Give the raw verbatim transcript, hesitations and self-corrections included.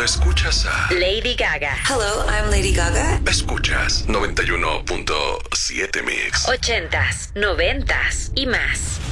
escuchas a Lady Gaga. Hello, I'm Lady Gaga. Escuchas noventa y uno punto siete Mix. Ochentas, noventas y más.